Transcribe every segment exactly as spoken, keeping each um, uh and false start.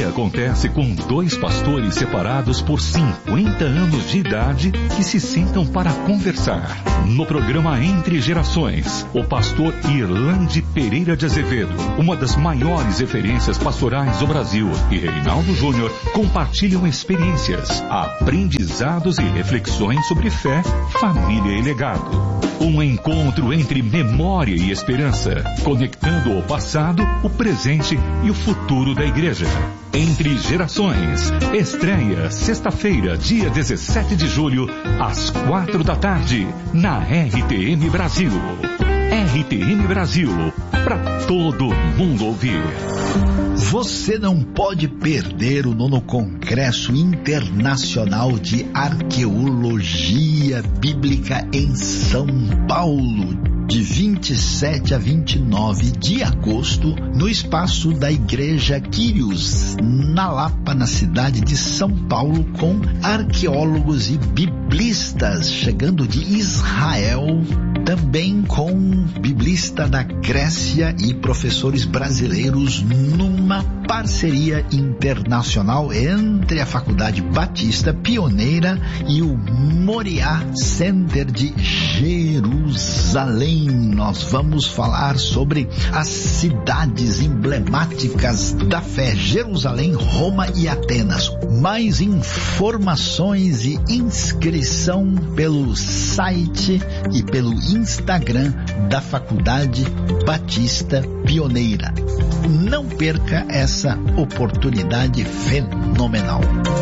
que acontece com dois pastores separados por cinquenta anos de idade que se sentam para conversar. No programa Entre Gerações, o pastor Irlande Pereira de Azevedo, uma das maiores referências pastorais do Brasil, e Reinaldo Júnior compartilham experiências, aprendizados e reflexões sobre fé, família e legado. Um encontro entre memória e esperança, conectando o passado, o presente e o futuro da igreja. Entre Gerações, estreia sexta-feira, dia dezessete de julho, às quatro da tarde, na R T M Brasil. R T M Brasil, para todo mundo ouvir. Você não pode perder o nono Congresso Internacional de Arqueologia Bíblica em São Paulo, de vinte e sete a vinte e nove de agosto, no espaço da Igreja Quírios, na Lapa, na cidade de São Paulo, com arqueólogos e biblistas chegando de Israel, também com biblista da Grécia e professores brasileiros, numa parceria internacional entre a Faculdade Batista Pioneira e o Moriá Center de Jerusalém. Nós vamos falar sobre as cidades emblemáticas da fé: Jerusalém, Roma e Atenas. Mais informações e inscrição pelo site e pelo Instagram da Faculdade Batista Pioneira. Não perca essa oportunidade fenomenal.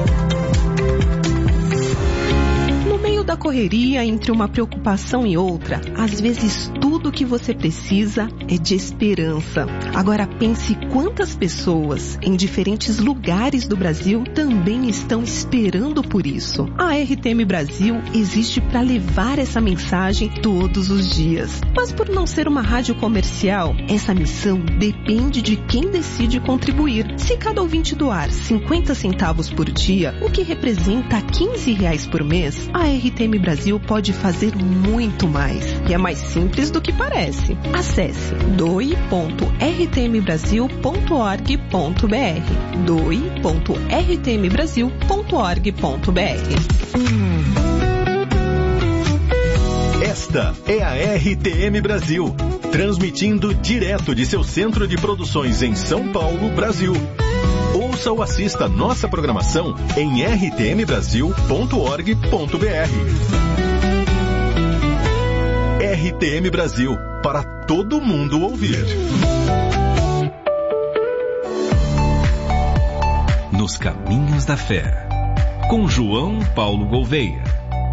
No meio da correria, entre uma preocupação e outra, às vezes tudo o que você precisa é de esperança. Agora pense quantas pessoas em diferentes lugares do Brasil também estão esperando por isso. A R T M Brasil existe para levar essa mensagem todos os dias. Mas por não ser uma rádio comercial, essa missão depende de quem decide contribuir. Se cada ouvinte doar cinquenta centavos por dia, o que representa quinze reais por mês, a R T M Brasil pode fazer muito mais. E é mais simples do que parece. Acesse doe ponto r t m brasil ponto org ponto b r doe ponto r t m brasil ponto org ponto b r. Esta é a R T M Brasil, transmitindo direto de seu centro de produções em São Paulo, Brasil. Ouça ou assista nossa programação em r t m brasil ponto org ponto b r. R T M Brasil, para todo mundo ouvir. Nos Caminhos da Fé, com João Paulo Gouveia.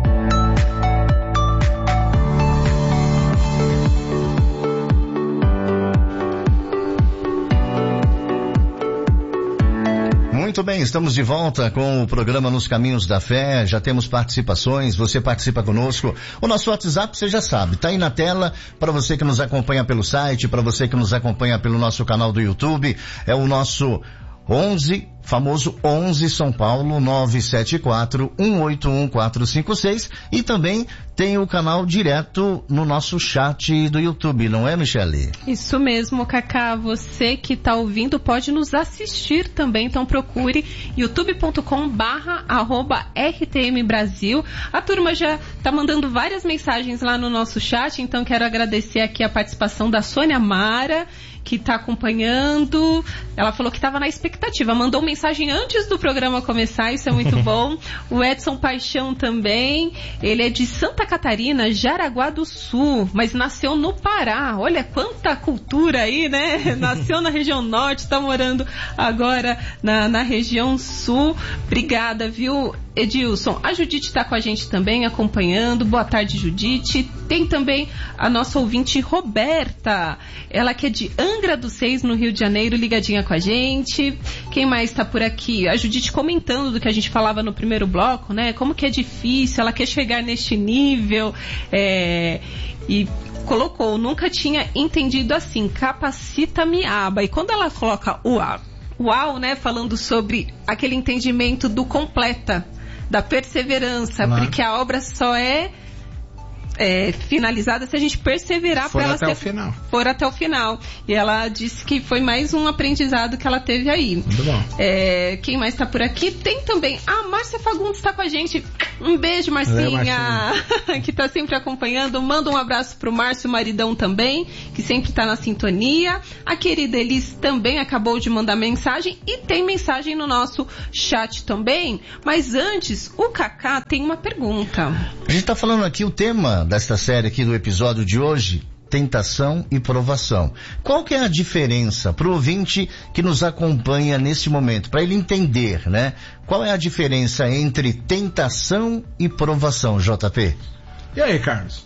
Muito bem, estamos de volta com o programa Nos Caminhos da Fé. Já temos participações, você participa conosco. O nosso WhatsApp, você já sabe, tá aí na tela para você que nos acompanha pelo site, para você que nos acompanha pelo nosso canal do YouTube. É o nosso onze, famoso onze São Paulo, nove sete quatro, um oito um, quatro cinco seis, e também tem o canal direto no nosso chat do YouTube, não é, Michele? Isso mesmo, Cacá. Você que está ouvindo pode nos assistir também, então procure youtube ponto com barra arroba R T M Brasil. A turma já está mandando várias mensagens lá no nosso chat, então quero agradecer aqui a participação da Sônia Mara, que está acompanhando. Ela falou que estava na expectativa, mandou mensagem antes do programa começar, isso é muito bom. O Edson Paixão também, ele é de Santa Catarina, Jaraguá do Sul, mas nasceu no Pará. Olha quanta cultura aí, né? Nasceu na região norte, está morando agora na, na região sul. Obrigada, viu, Edilson? A Judite está com a gente também, acompanhando. Boa tarde, Judite. Tem também a nossa ouvinte Roberta, ela que é de Angra dos Seis, no Rio de Janeiro, ligadinha com a gente. Quem mais está por aqui? A Judite comentando do que a gente falava no primeiro bloco, né? Como que é difícil, ela quer chegar neste nível, é, e colocou, nunca tinha entendido assim, capacita-me, aba. E quando ela coloca o a, uau, né? Falando sobre aquele entendimento do completa, da perseverança, claro, porque a obra só é é, finalizada se a gente perseverar para ela até ser, o final. for até o final. E ela disse que foi mais um aprendizado que ela teve aí. Muito bom. É, quem mais está por aqui? Tem também a Márcia Fagundes está com a gente. Um beijo, Marcinha, que está sempre acompanhando. Manda um abraço pro Márcio Maridão também, que sempre está na sintonia. A querida Elis também acabou de mandar mensagem e tem mensagem no nosso chat também. Mas antes, o Cacá tem uma pergunta. A gente está falando aqui, o tema desta série aqui do episódio de hoje, tentação e provação. Qual que é a diferença para o ouvinte que nos acompanha nesse momento, para ele entender, né? Qual é a diferença entre tentação e provação, J P? E aí, Carlos?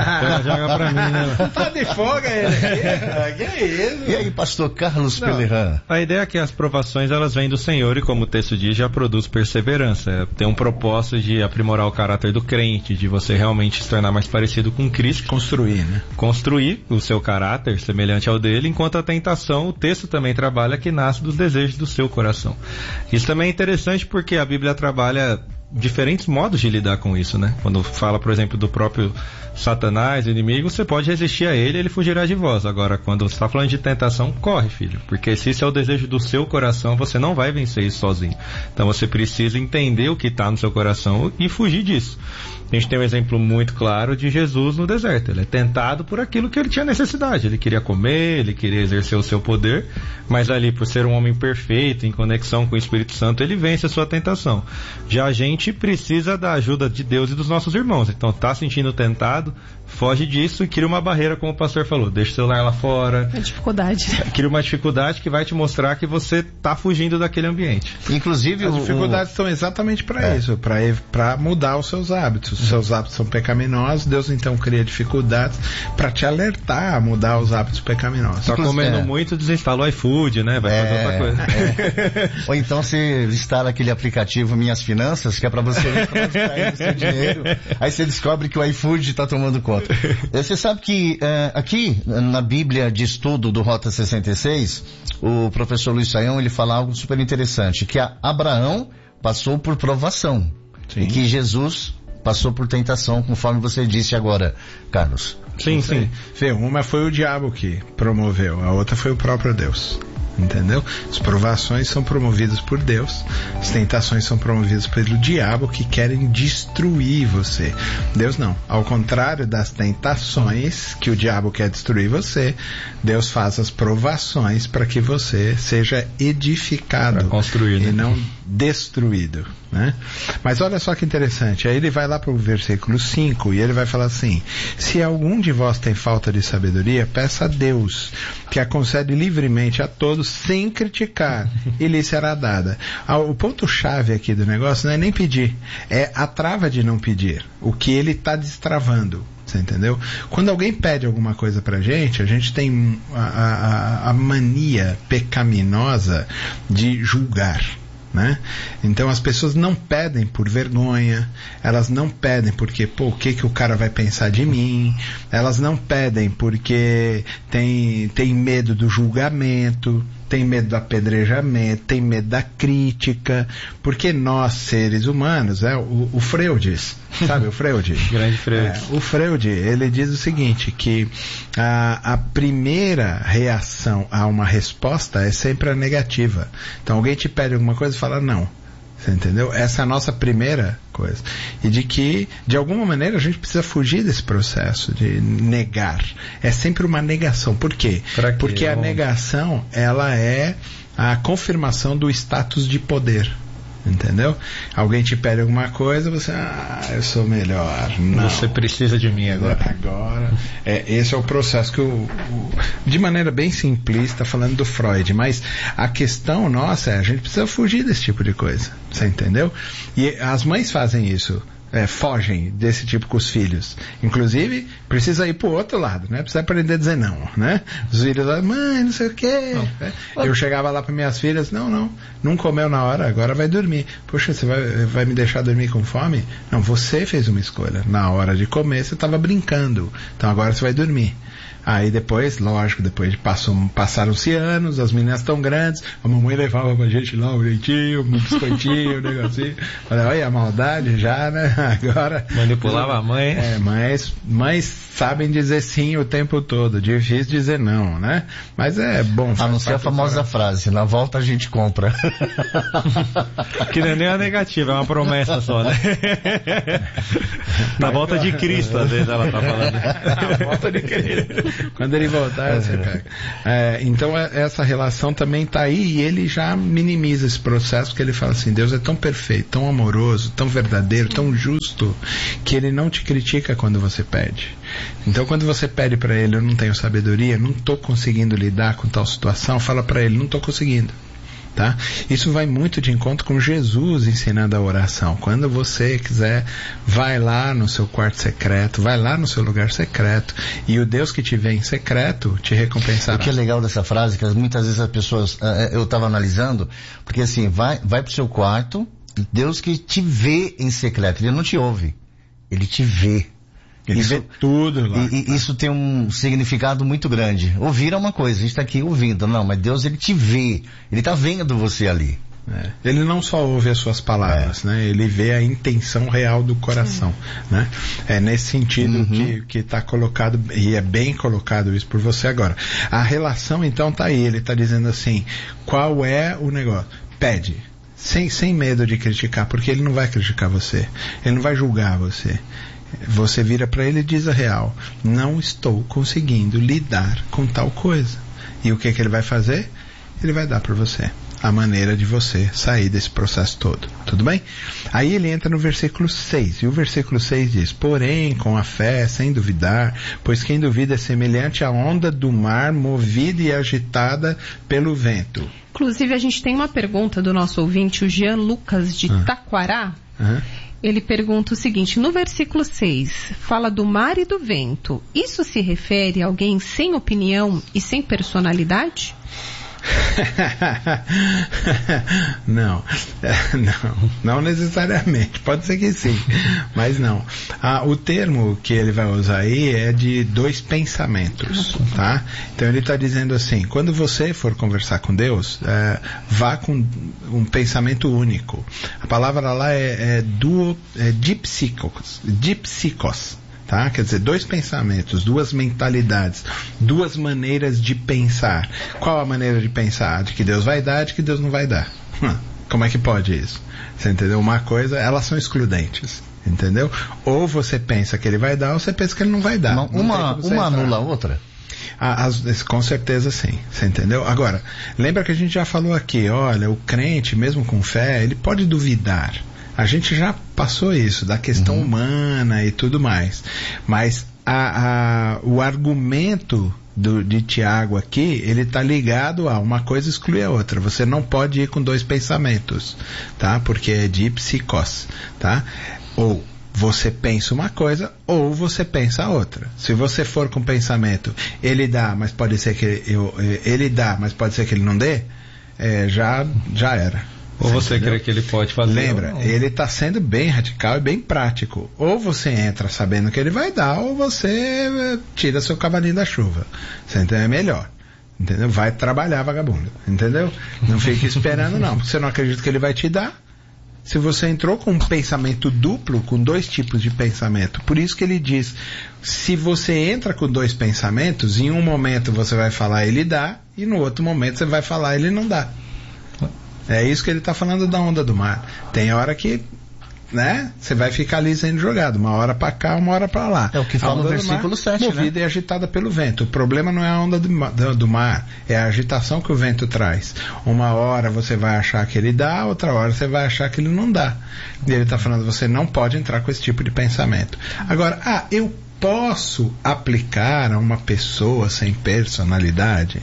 Joga pra mim, né? Tá de folga ele aqui? Que é isso? E aí, pastor Carlos Pelerran? A ideia é que as provações, elas vêm do Senhor e, como o texto diz, já produz perseverança. Tem um propósito de aprimorar o caráter do crente, de você realmente se tornar mais parecido com Cristo. Construir, né? Construir o seu caráter semelhante ao dele, enquanto a tentação, o texto também trabalha, que nasce dos desejos do seu coração. Isso também é interessante porque a Bíblia trabalha diferentes modos de lidar com isso, né? Quando fala, por exemplo, do próprio Satanás, o inimigo, você pode resistir a ele, ele fugirá de vós. Agora, quando você está falando de tentação, corre, filho, porque se isso é o desejo do seu coração, você não vai vencer isso sozinho. Então você precisa entender o que está no seu coração e fugir disso. A gente tem um exemplo muito claro de Jesus no deserto. Ele é tentado por aquilo que ele tinha necessidade. Ele queria comer, ele queria exercer o seu poder, mas ali, por ser um homem perfeito, em conexão com o Espírito Santo, ele vence a sua tentação. Já a gente precisa da ajuda de Deus e dos nossos irmãos. Então, tá sentindo tentado, foge disso e cria uma barreira, como o pastor falou. Deixa o celular lá fora. É dificuldade. Cria uma dificuldade que vai te mostrar que você tá fugindo daquele ambiente. Inclusive, as o, dificuldades o... estão exatamente para é. isso, para mudar os seus hábitos. Os seus hábitos são pecaminosos, Deus então cria dificuldades para te alertar a mudar os hábitos pecaminosos. Tá comendo é. muito, desinstala o iFood, né? Vai é, fazer outra coisa. É. Ou então você instala aquele aplicativo Minhas Finanças, que é para você ver pra onde tá indo o seu dinheiro. Aí você descobre que o iFood está tomando conta. Você sabe que é, aqui na Bíblia de Estudo do Rota sessenta e seis, o professor Luiz Saião, ele fala algo super interessante, que a Abraão passou por provação. Sim. E que Jesus passou por tentação, conforme você disse agora, Carlos. Sim, sim. Vê, uma foi o diabo que promoveu, a outra foi o próprio Deus. Entendeu? As provações são promovidas por Deus, as tentações são promovidas pelo diabo, que querem destruir você. Deus não. Ao contrário das tentações que o diabo quer destruir você, Deus faz as provações para que você seja edificado, pra construir, né? E não destruído, né? Mas olha só que interessante, aí ele vai lá para o versículo cinco e ele vai falar assim: se algum de vós tem falta de sabedoria, peça a Deus, que a concede livremente a todos, sem criticar, e lhe será dada. O ponto-chave aqui do negócio não é nem pedir, é a trava de não pedir, o que ele está destravando. Você entendeu? Quando alguém pede alguma coisa pra gente, a gente tem a, a, a mania pecaminosa de julgar, né? Então as pessoas não pedem por vergonha, elas não pedem porque, pô, o que que o cara vai pensar de mim, elas não pedem porque tem, tem medo do julgamento, tem medo do apedrejamento, tem medo da crítica, porque nós, seres humanos, é, o, o Freud, sabe o Freud? Grande Freud. É, o Freud, ele diz o seguinte, que a, a primeira reação a uma resposta é sempre a negativa. Então alguém te pede alguma coisa e fala não. Você entendeu? Essa é a nossa primeira coisa. E de que, de alguma maneira, a gente precisa fugir desse processo de negar. É sempre uma negação. Por quê? Porque a negação, ela é a confirmação do status de poder. Entendeu? Alguém te pede alguma coisa, você, ah, eu sou melhor. Não. Você precisa de mim agora. Agora, é, esse é o processo que, o, o, de maneira bem simplista, falando do Freud, mas a questão nossa é, a gente precisa fugir desse tipo de coisa. Você entendeu? E as mães fazem isso. É, fogem desse tipo com os filhos. Inclusive, precisa ir pro outro lado, né? Precisa aprender a dizer não, né? Os filhos lá, mãe, não sei o quê. Não. Eu chegava lá para minhas filhas, não, não, não comeu na hora, agora vai dormir. Poxa, você vai, vai me deixar dormir com fome? Não, você fez uma escolha. Na hora de comer, você estava brincando. Então agora você vai dormir. Aí depois, lógico, depois de passou, passaram-se anos, as meninas tão grandes, a mamãe levava pra gente lá um leitinho, um biscoitinho, um negocinho. Falei, olha a maldade já, né? Agora... Manipulava a mãe. É, mas, mas sabem dizer sim o tempo todo, difícil dizer não, né? Mas é bom. A não ser a famosa frase, na volta a gente compra. Que não é nem a negativa, é uma promessa só, né? Na volta de Cristo, às vezes ela tá falando. Na volta de Cristo. Quando ele voltar, você pega. É, então essa relação também tá aí, e ele já minimiza esse processo, porque ele fala assim, Deus é tão perfeito, tão amoroso, tão verdadeiro, tão justo, que ele não te critica quando você pede. Então quando você pede para ele, eu não tenho sabedoria, não estou conseguindo lidar com tal situação, fala para ele, não estou conseguindo. Tá? Isso vai muito de encontro com Jesus ensinando a oração. Quando você quiser, vai lá no seu quarto secreto, vai lá no seu lugar secreto, e o Deus que te vê em secreto te recompensará. O que é legal dessa frase, que muitas vezes as pessoas, eu estava analisando, porque assim, vai, vai pro seu quarto, Deus que te vê em secreto, ele não te ouve, ele te vê. Ele vê tudo lá. E, e isso tem um significado muito grande. Ouvir é uma coisa, a gente está aqui ouvindo, não, mas Deus ele te vê, ele está vendo você ali. É. Ele não só ouve as suas palavras, é. né? Ele vê a intenção real do coração, né? É nesse sentido uhum. que que está colocado, e é bem colocado isso por você agora. A relação então está aí, ele está dizendo assim, qual é o negócio? Pede. Sem, sem medo de criticar, porque ele não vai criticar você, ele não vai julgar você. Você vira para ele e diz a real, não estou conseguindo lidar com tal coisa. E o que que ele vai fazer? Ele vai dar para você a maneira de você sair desse processo todo. Tudo bem? Aí ele entra no versículo seis, e o versículo seis diz, porém, com a fé, sem duvidar, pois quem duvida é semelhante à onda do mar, movida e agitada pelo vento. Inclusive, a gente tem uma pergunta do nosso ouvinte, o Jean Lucas, de ah. Taquará. Ah. Ele pergunta o seguinte, no versículo seis, fala do mar e do vento. Isso se refere a alguém sem opinião e sem personalidade? não, não, não necessariamente, pode ser que sim, mas não. Ah, o termo que ele vai usar aí é de dois pensamentos, tá? Então ele está dizendo assim, quando você for conversar com Deus, é, vá com um pensamento único. A palavra lá é, é duo, é dipsíkos, dipsíkos. Tá? Quer dizer, dois pensamentos, duas mentalidades, duas maneiras de pensar. Qual a maneira de pensar? De que Deus vai dar, de que Deus não vai dar. Hum, como é que pode isso? Você entendeu? Uma coisa, elas são excludentes. Entendeu? Ou você pensa que ele vai dar, ou você pensa que ele não vai dar. Não, uma uma anula a outra? Ah, as, com certeza sim, você entendeu? Agora, lembra que a gente já falou aqui, olha, o crente, mesmo com fé, ele pode duvidar. A gente já passou isso, da questão uhum. humana e tudo mais. Mas a, a, o argumento do, de Tiago aqui, ele está ligado a uma coisa exclui a outra. Você não pode ir com dois pensamentos, tá? Porque é de psicos, tá? Ou você pensa uma coisa, ou você pensa outra. Se você for com pensamento, ele dá, mas pode ser que eu, ele dá, mas pode ser que ele não dê, é, já, já era. Ou você, você crê que ele pode fazer? Lembra, ele está sendo bem radical e bem prático. Ou você entra sabendo que ele vai dar, ou você tira seu cavalinho da chuva. Você entendeu? É melhor. Entendeu? Vai trabalhar, vagabundo. Entendeu? Não fique esperando, não. Você não acredita que ele vai te dar. Se você entrou com um pensamento duplo, com dois tipos de pensamento, por isso que ele diz, se você entra com dois pensamentos, em um momento você vai falar ele dá, e no outro momento você vai falar ele não dá. É isso que ele está falando da onda do mar. Tem hora que, né, você vai ficar ali sendo jogado, uma hora para cá, uma hora para lá. É o que fala no versículo sete, né? Movida e agitada pelo vento. O problema não é a onda do, do mar, é a agitação que o vento traz. Uma hora você vai achar que ele dá, outra hora você vai achar que ele não dá. E ele está falando, você não pode entrar com esse tipo de pensamento. Agora, ah, eu posso aplicar a uma pessoa sem personalidade?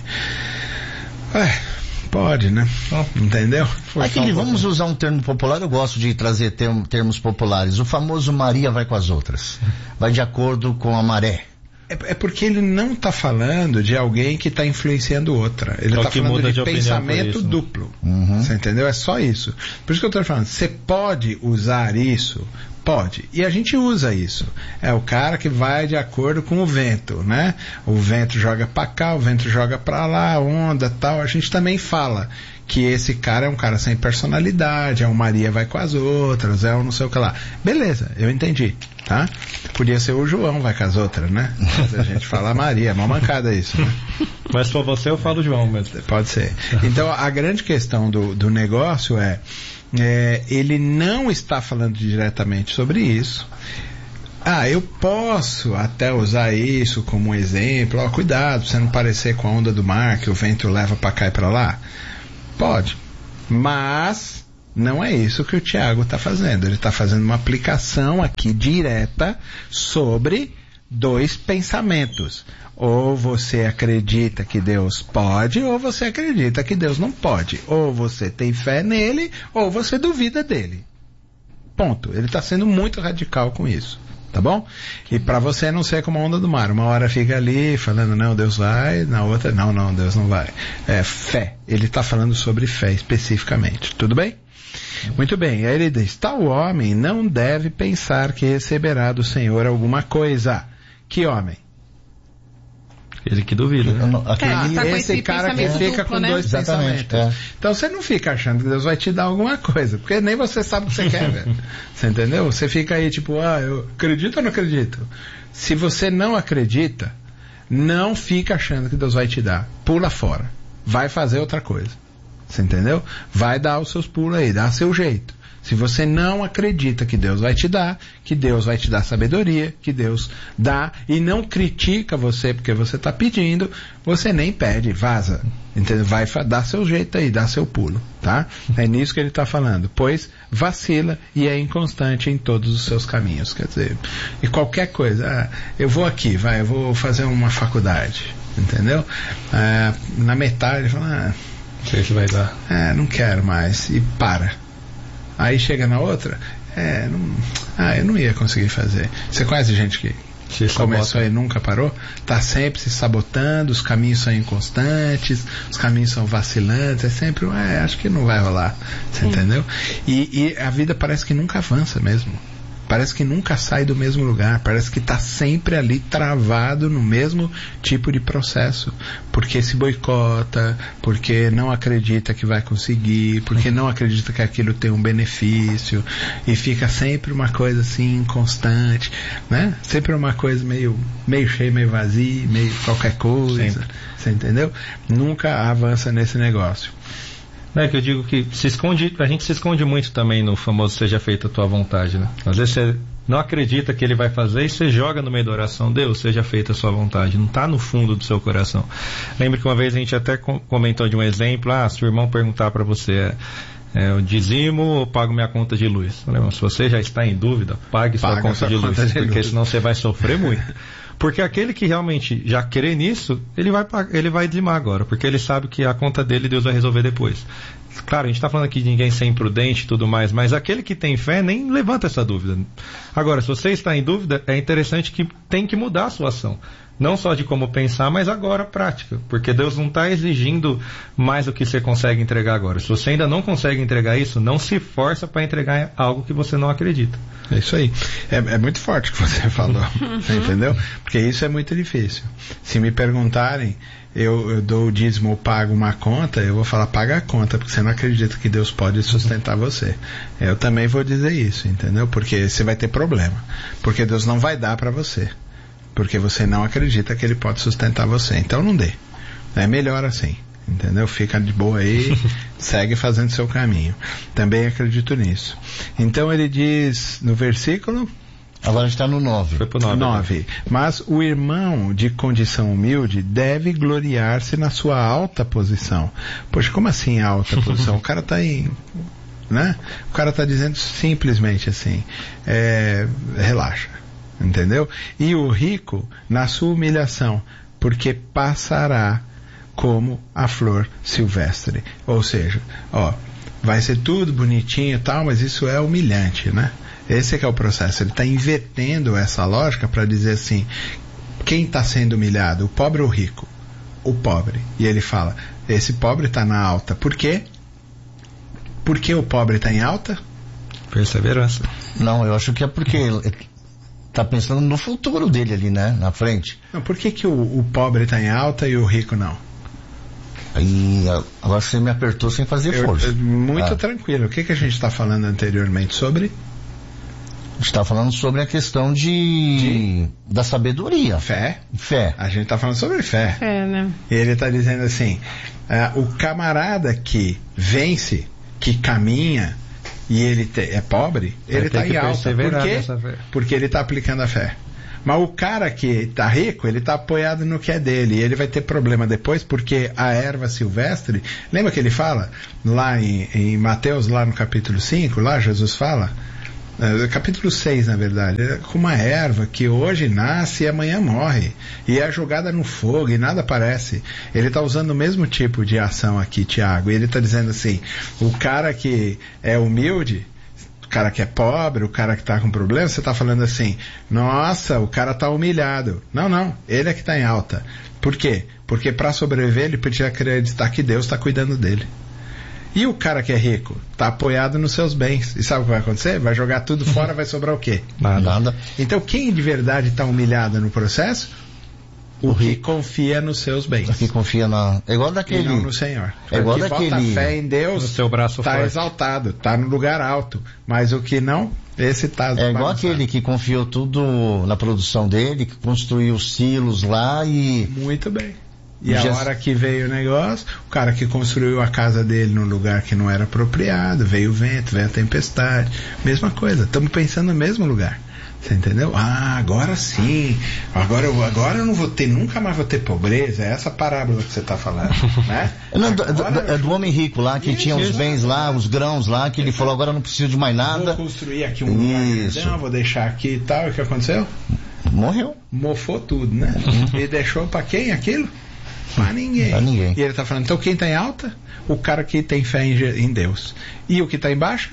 É... Pode, né? Entendeu? Aqui, vamos usar um termo popular, eu gosto de trazer term, termos populares. O famoso Maria vai com as outras. Vai de acordo com a maré. É, é porque ele não está falando de alguém que está influenciando outra. Ele está falando de, de pensamento isso, duplo. Uhum. Você entendeu? É só isso. Por isso que eu estou falando, você pode usar isso Pode. E a gente usa isso. É o cara que vai de acordo com o vento, né? O vento joga pra cá, o vento joga pra lá, onda, tal. A gente também fala que esse cara é um cara sem personalidade, é um Maria vai com as outras, é um não sei o que lá. Beleza, eu entendi, tá? Podia ser o João vai com as outras, né? Mas a gente fala Maria, é uma mancada isso, né? Mas se for você, eu falo João mesmo. Pode ser. Então, a grande questão do, do negócio é É, ele não está falando diretamente sobre isso. Ah, eu posso até usar isso como um exemplo. Ó, cuidado, pra você não parecer com a onda do mar que o vento leva para cá e para lá. Pode, mas não é isso que o Tiago está fazendo. Ele está fazendo uma aplicação aqui direta sobre dois pensamentos. Ou você acredita que Deus pode, ou você acredita que Deus não pode. Ou você tem fé nele, ou você duvida dele. Ponto. Ele está sendo muito radical com isso. Tá bom? E para você não ser como a onda do mar. Uma hora fica ali falando, não, Deus vai. Na outra, não, não, Deus não vai. É fé. Ele está falando sobre fé especificamente. Tudo bem? Muito bem. Aí ele diz, tal homem não deve pensar que receberá do Senhor alguma coisa. Que homem? Ele que duvida, né? Aquele, é, tá esse, esse cara que fica duplo, com né? dois Exatamente, pensamentos. é. Então você não fica achando que Deus vai te dar alguma coisa, porque nem você sabe o que você quer, velho. Você entendeu? Você fica aí tipo, ah, eu acredito ou não acredito? Se você não acredita, não fica achando que Deus vai te dar. Pula fora. Vai fazer outra coisa. Você entendeu? Vai dar os seus pulos aí, dá seu jeito. Se você não acredita que Deus vai te dar, que Deus vai te dar sabedoria, que Deus dá, e não critica você porque você está pedindo, você nem pede, vaza. Entendeu? Vai dar seu jeito aí, dá seu pulo, tá? É nisso que ele está falando. Pois vacila e é inconstante em todos os seus caminhos. Quer dizer, e qualquer coisa, ah, eu vou aqui, vai, eu vou fazer uma faculdade, entendeu? Ah, na metade, fala, ah, não sei se vai dar. É, não quero mais, e para. Aí chega na outra, é, não, ah, eu não ia conseguir fazer. Você conhece gente que se começou e nunca parou? Tá sempre se sabotando, os caminhos são inconstantes, os caminhos são vacilantes, é sempre, é, acho que não vai rolar. Você Sim. entendeu? E, e a vida parece que nunca avança mesmo. Parece que nunca sai do mesmo lugar, parece que está sempre ali travado no mesmo tipo de processo, porque se boicota, porque não acredita que vai conseguir, porque não acredita que aquilo tem um benefício, e fica sempre uma coisa assim inconstante, né? Sempre uma coisa meio, meio cheia, meio vazia, meio qualquer coisa, sempre. Você entendeu? Nunca avança nesse negócio. É que eu digo que se esconde, a gente se esconde muito também no famoso seja feita a tua vontade, né? Às vezes você não acredita que ele vai fazer e você joga no meio da oração, Deus, seja feita a sua vontade. Não está no fundo do seu coração. Lembro que uma vez a gente até comentou de um exemplo, ah, se o irmão perguntar para você, é, eu dizimo ou pago minha conta de luz? Falei, se você já está em dúvida, pague sua Paga conta sua de conta luz, de porque luz. senão você vai sofrer muito. Porque aquele que realmente já crê nisso, ele vai, ele vai dizimar agora, porque ele sabe que a conta dele Deus vai resolver depois. Claro, a gente está falando aqui de ninguém ser imprudente e tudo mais, mas aquele que tem fé nem levanta essa dúvida. Agora, se você está em dúvida, é interessante que tem que mudar a sua ação. Não só de como pensar, mas agora prática. Porque Deus não está exigindo mais do que você consegue entregar agora. Se você ainda não consegue entregar isso, não se força para entregar algo que você não acredita. É isso aí. É, é muito forte o que você falou. Você entendeu? Porque isso é muito difícil. Se me perguntarem, eu, eu dou o dízimo ou pago uma conta, eu vou falar, paga a conta, porque você não acredita que Deus pode sustentar você. Eu também vou dizer isso, entendeu? Porque você vai ter problema. Porque Deus não vai dar para você. Porque você não acredita que Ele pode sustentar você. Então não dê. É melhor assim. Entendeu? Fica de boa aí, segue fazendo seu caminho. Também acredito nisso. Então ele diz no versículo... Agora está no nove. Foi pro nove. nove. Mas o irmão de condição humilde deve gloriar-se na sua alta posição. Poxa, como assim alta posição? O cara está em... né? O cara está dizendo simplesmente assim, é, relaxa. Entendeu? E o rico na sua humilhação, porque passará como a flor silvestre. Ou seja, ó, vai ser tudo bonitinho e tal, mas isso é humilhante, né? Esse é que é o processo. Ele está invertendo essa lógica para dizer assim, quem está sendo humilhado, o pobre ou o rico? O pobre. E ele fala, esse pobre está na alta. Por quê? Por que o pobre está em alta? Perseverança. Não, eu acho que é porque ele tá pensando no futuro dele ali, né? Na frente. Não, por que que o, o pobre tá em alta e o rico não? Aí, agora você me apertou sem fazer Eu- força. eu- muito Ah. tranquilo. O que que a gente está falando anteriormente sobre? A gente tá falando sobre a questão de, da sabedoria. Fé. Fé. A gente está falando sobre fé. É, né? E ele está dizendo assim, ah, o camarada que vence, que caminha e ele te- é pobre, Vai ele ter está que em alta. Por perseverar quê? nessa fé. Porque ele está aplicando a fé. Mas o cara que está rico, ele está apoiado no que é dele. E ele vai ter problema depois, porque a erva silvestre, lembra que ele fala lá em, em Mateus, lá no capítulo cinco, lá Jesus fala, eh, capítulo seis na verdade, é com uma erva que hoje nasce e amanhã morre. E é jogada no fogo e nada aparece. Ele está usando o mesmo tipo de ação aqui, Tiago. E ele está dizendo assim, o cara que é humilde, o cara que é pobre, o cara que tá com problema, você tá falando assim, nossa, o cara tá humilhado. Não, não, ele é que tá em alta. Por quê? Porque para sobreviver ele precisa acreditar que Deus está cuidando dele. E o cara que é rico tá apoiado nos seus bens. E sabe o que vai acontecer? Vai jogar tudo fora, vai sobrar o quê? Nada. Nada. Então quem de verdade está humilhado no processo? O que confia nos seus bens. Que confia na. É igual E daquele. não no Senhor. É igual o que bota daquele- fé em Deus No seu braço está forte. exaltado, está no lugar alto. Mas o que não, esse está É igual aquele que confiou tudo na produção dele, que construiu silos lá e. Muito bem. E a Já- hora que veio o negócio, o cara que construiu a casa dele num lugar que não era apropriado, veio o vento, veio a tempestade, mesma coisa, estamos pensando no mesmo lugar. Você entendeu? Ah, agora sim. Agora eu, agora eu não vou ter, nunca mais vou ter pobreza. É essa parábola que você está falando, né? Não, do, do- Agora é do homem rico lá, que Isso, tinha os isso. bens lá, os grãos lá, que ele falou, agora eu não preciso de mais Vou nada. construir aqui um lugar Isso. grandão, vou deixar aqui e tal. E o que aconteceu? Morreu. Mofou tudo, né? E deixou para quem aquilo? Para ninguém. Pra ninguém. E ele está falando, então quem está em alta? O cara que tem fé em, Je- em Deus. E o que está em baixa?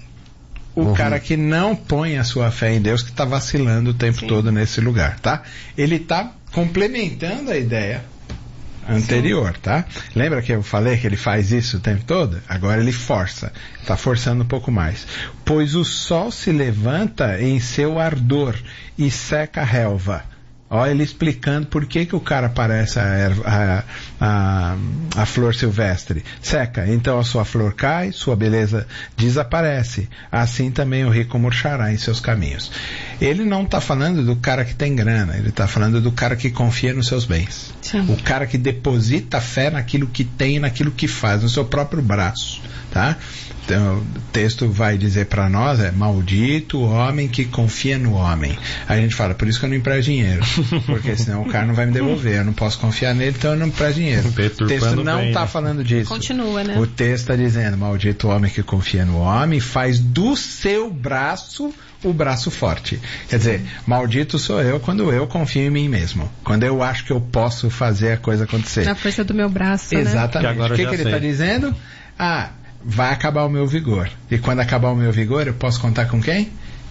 O Uhum. cara que não põe a sua fé em Deus, que está vacilando o tempo todo nesse lugar, tá? Ele está complementando a ideia anterior, tá? Lembra que eu falei que ele faz isso o tempo todo? Agora ele força, está forçando um pouco mais. Pois o sol se levanta em seu ardor e seca a relva. Olha ele explicando por que que o cara parece a, erva, a, a, a flor silvestre. Seca, então a sua flor cai, sua beleza desaparece. Assim também o rico murchará em seus caminhos. Ele não está falando do cara que tem grana, ele está falando do cara que confia nos seus bens. Sim. O cara que deposita fé naquilo que tem, naquilo que faz, no seu próprio braço, tá? Então, o texto vai dizer para nós, é maldito o homem que confia no homem. Aí a gente fala, por isso que eu não empresto dinheiro, porque senão o cara não vai me devolver, eu não posso confiar nele, então eu não empresto dinheiro. O Perturbando texto não bem, está né? falando disso. Continua, né? O texto está dizendo, maldito o homem que confia no homem, faz do seu braço o braço forte. Quer dizer, maldito sou eu quando eu confio em mim mesmo. Quando eu acho que eu posso fazer a coisa acontecer. Na força do meu braço, né? Exatamente. Que agora O que, eu que já ele está sei. dizendo? Ah, vai acabar o meu vigor. E quando acabar o meu vigor, eu posso contar com quem?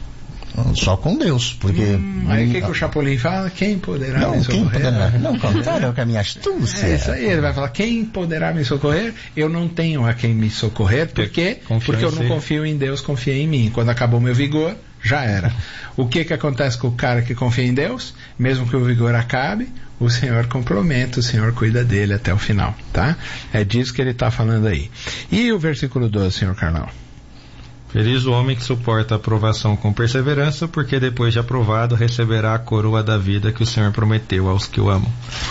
Só com Deus, porque. Hum, aí o que, que o Chapolin fala? Quem poderá Não, me quem socorrer? poderá? Não, contrário, com a minha astúcia. É isso aí, ele vai falar, quem poderá me socorrer? Eu não tenho a quem me socorrer, por quê? Confia Porque em eu não si. confio em Deus, confio em mim. Quando acabou meu vigor, já era. O que que acontece com o cara que confia em Deus? Mesmo que o vigor acabe, o Senhor compromete, o Senhor cuida dele até o final, tá? É disso que ele está falando aí. E o versículo doze, senhor Carlão? Feliz o homem que suporta a provação com perseverança, porque depois de aprovado receberá a coroa da vida que o Senhor prometeu aos que o amam.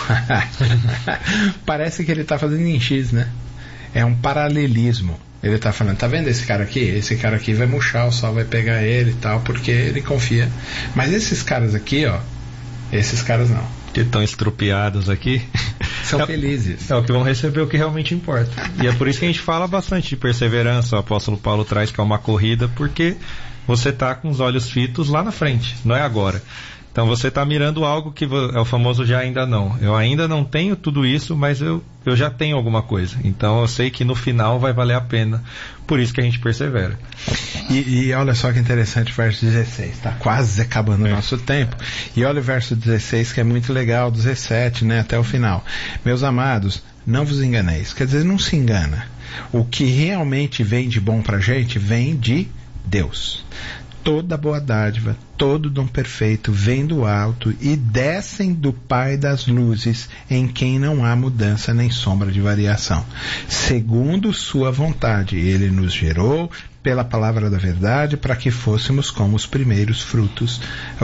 Parece que ele está fazendo em X, né? É um paralelismo. Ele está falando, tá vendo esse cara aqui? Esse cara aqui vai murchar, o sol vai pegar ele e tal, porque ele confia. Mas esses caras aqui, ó, esses caras não. Que estão estrupiados aqui. São É- felizes. É o que vão receber o que realmente importa. E é por isso que a gente fala bastante de perseverança. O apóstolo Paulo traz que é uma corrida, porque você está com os olhos fitos lá na frente, não é agora. Então você está mirando algo que vo- é o famoso já ainda não. Eu ainda não tenho tudo isso, mas eu, eu já tenho alguma coisa. Então eu sei que no final vai valer a pena. Por isso que a gente persevera. E, e olha só que interessante o verso dezesseis, tá quase acabando o nosso tempo. E olha o verso dezesseis, que é muito legal, dezessete, né, até o final. Meus amados, não vos enganeis. Quer dizer, não se engana. O que realmente vem de bom pra gente, vem de Deus. Toda boa dádiva, todo dom perfeito vem do alto e descem do Pai das luzes, em quem não há mudança nem sombra de variação. Segundo sua vontade, ele nos gerou pela palavra da verdade, para que fôssemos como os primeiros frutos,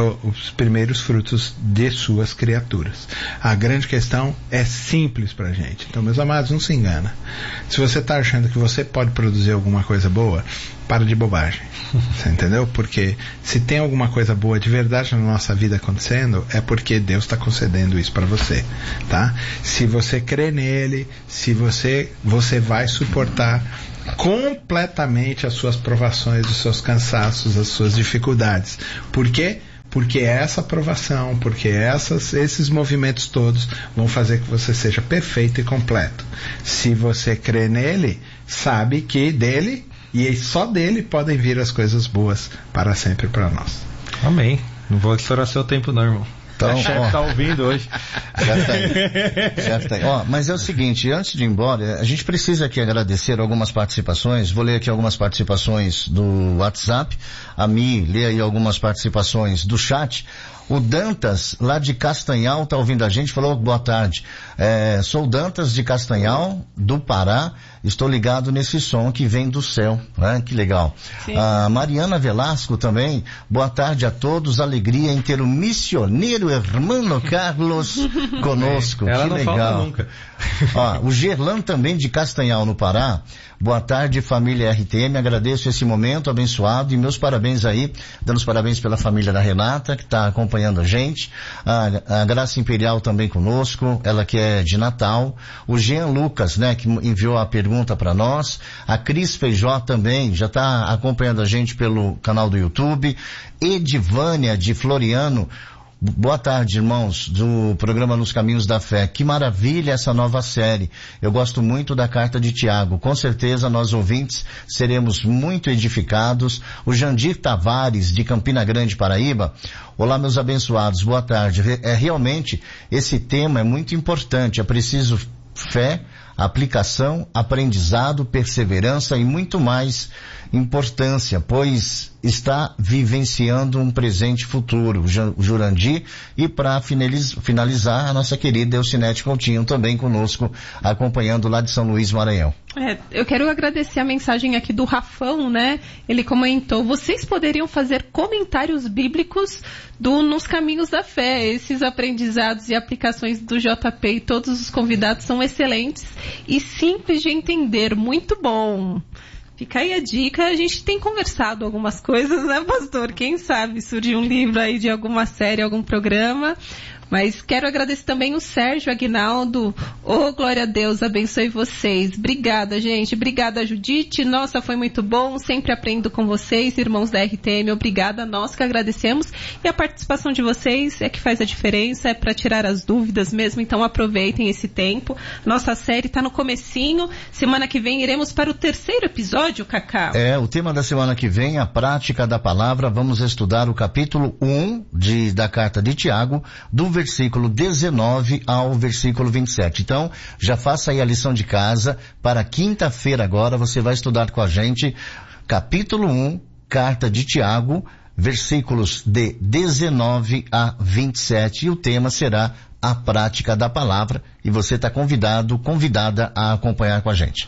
os primeiros frutos de suas criaturas. A grande questão é simples para a gente. Então, meus amados, não se engana. Se você está achando que você pode produzir alguma coisa boa, para de bobagem. Você entendeu? Porque se tem alguma coisa boa de verdade na nossa vida acontecendo, é porque Deus está concedendo isso para você, tá? Se você crê nele, se você, você vai suportar completamente as suas provações, os seus cansaços, as suas dificuldades. Por quê? Porque essa provação, porque essas, esses movimentos todos vão fazer que você seja perfeito e completo. Se você crê nele, sabe que dele e só dele podem vir as coisas boas para sempre para nós. Amém. Não vou estourar seu tempo não, irmão. Então, o chefe tá ouvindo hoje. Já tá aí. Já tá aí. Ó, mas é o seguinte, antes de ir embora, a gente precisa aqui agradecer algumas participações. Vou ler aqui algumas participações do WhatsApp. A Mi lê aí algumas participações do chat. O Dantas, lá de Castanhal, tá ouvindo a gente, falou boa tarde. É, sou Dantas de Castanhal, do Pará. Estou ligado nesse som que vem do céu, né? Que legal. Sim. A Mariana Velasco também, boa tarde a todos, alegria em ter o missioneiro Hermano Carlos conosco. Ela que não legal. falta nunca. Ó, o Gerlan também de Castanhal, no Pará. Boa tarde, família R T M, agradeço esse momento abençoado e meus parabéns aí, dando os parabéns pela família da Renata, que está acompanhando a gente, a, a Graça Imperial também conosco, ela que é de Natal, o Jean Lucas, né, que enviou a pergunta para nós, a Cris Feijó também, já está acompanhando a gente pelo canal do YouTube, Edivânia de Floriano. Boa tarde, irmãos, do programa Nos Caminhos da Fé. Que maravilha essa nova série. Eu gosto muito da carta de Tiago. Com certeza nós ouvintes seremos muito edificados. O Jandir Tavares, de Campina Grande, Paraíba. Olá, meus abençoados. Boa tarde. É, realmente, esse tema é muito importante. É preciso fé, aplicação, aprendizado, perseverança e muito mais importância, pois está vivenciando um presente futuro, o Jurandir, e para finalizar, a nossa querida Elcinete Coutinho também conosco, acompanhando lá de São Luís, Maranhão. É, eu quero agradecer a mensagem aqui do Rafão, né? Ele comentou, vocês poderiam fazer comentários bíblicos do Nos Caminhos da Fé. Esses aprendizados e aplicações do J P e todos os convidados são excelentes e simples de entender. Muito bom. Fica aí a dica, a gente tem conversado algumas coisas, né, pastor? Quem sabe surge um livro aí de alguma série, algum programa. Mas quero agradecer também o Sérgio Aguinaldo. Oh, glória a Deus, abençoe vocês. Obrigada, gente. Obrigada, Judite. Nossa, foi muito bom. Sempre aprendo com vocês, irmãos da R T M. Obrigada, nós que agradecemos. E a participação de vocês é que faz a diferença, é para tirar as dúvidas mesmo. Então aproveitem esse tempo. Nossa série está no comecinho. Semana que vem iremos para o terceiro episódio, Cacá. É, o tema da semana que vem, a prática da palavra. Vamos estudar o capítulo um de, da carta de Tiago, do versículo dezenove ao versículo vinte e sete. Então, já faça aí a lição de casa. Para quinta-feira agora, você vai estudar com a gente capítulo um, carta de Tiago, versículos de dezenove a vinte e sete. E o tema será a prática da palavra. E você está convidado, convidada a acompanhar com a gente.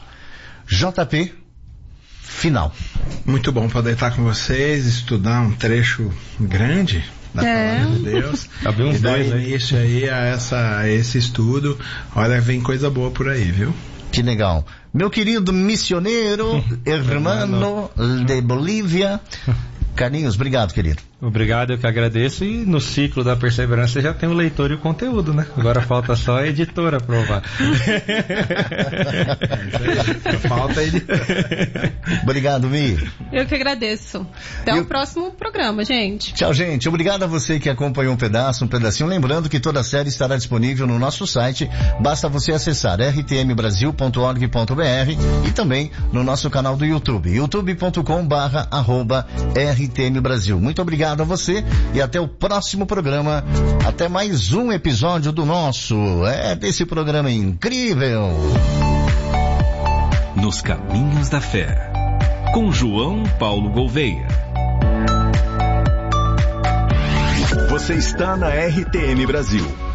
J P, final. Muito bom poder estar com vocês, estudar um trecho grande da é. palavra de Deus. Cabe uns e dar dois, início aí a, essa, a esse estudo. Olha, vem coisa boa por aí, viu? Que legal. Meu querido missioneiro, hermano de Bolívia. Carlinhos, obrigado, querido. Obrigado, eu que agradeço. E no ciclo da perseverança já tem o leitor e o conteúdo, né? Agora falta só a editora aprovar. Falta a editora. Obrigado, Mi. Eu que agradeço. Até eu... o próximo programa, gente. Tchau, gente. Obrigado a você que acompanhou um pedaço, um pedacinho. Lembrando que toda a série estará disponível no nosso site. Basta você acessar r t m brasil ponto org ponto b r e também no nosso canal do YouTube, youtube ponto com barra arroba R T M Brasil. Muito obrigado a você e até o próximo programa, até mais um episódio do nosso, é, desse programa incrível. Nos Caminhos da Fé. com João Paulo Gouveia. Você está na R T M Brasil.